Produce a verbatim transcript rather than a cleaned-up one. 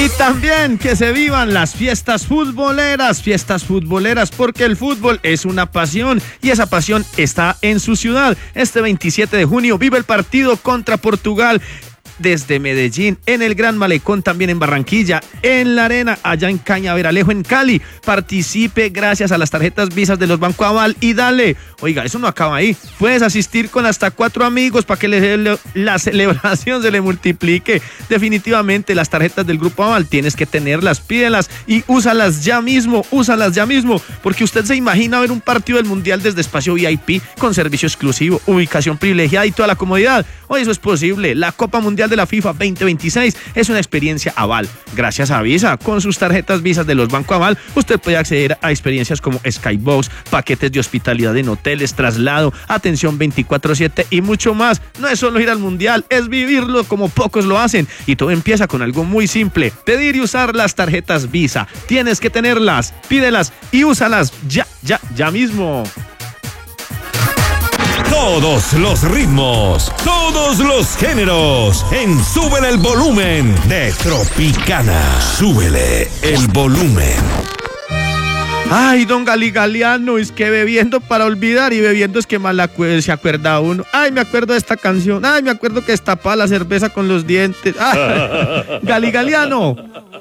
Y también que se vivan las fiestas futboleras, fiestas futboleras, porque el fútbol es una pasión y esa pasión está en su ciudad. Este veintisiete de junio vive el partido contra Portugal desde Medellín, en el Gran Malecón, también en Barranquilla, en la Arena, allá en Cañaveralejo, en Cali. Participe gracias a las tarjetas Visas de los Banco Aval y dale. Oiga, eso no acaba ahí. Puedes asistir con hasta cuatro amigos para que le, le, la celebración se le multiplique. Definitivamente las tarjetas del Grupo Aval tienes que tenerlas, pídelas y úsalas ya mismo, úsalas ya mismo, porque usted se imagina ver un partido del Mundial desde espacio V I P con servicio exclusivo, ubicación privilegiada y toda la comodidad. Hoy eso es posible. La Copa Mundial de la FIFA veinte veintiséis es una experiencia Aval. Gracias a Visa, con sus tarjetas Visas de los Banco Aval, usted puede acceder a experiencias como Skybox, paquetes de hospitalidad en hoteles, traslado, atención veinticuatro siete y mucho más. No es solo ir al Mundial, es vivirlo como pocos lo hacen. Y todo empieza con algo muy simple: pedir y usar las tarjetas Visa. Tienes que tenerlas, pídelas y úsalas ya, ya, ya mismo. Todos los ritmos, todos los géneros, en Súbele el Volumen de Tropicana. Súbele el volumen. Ay, don Gali Galeano, es que bebiendo para olvidar y bebiendo es que mal acu- se acuerda uno. Ay, me acuerdo de esta canción. Ay, me acuerdo que destapaba la cerveza con los dientes. Ay, Gali Galeano.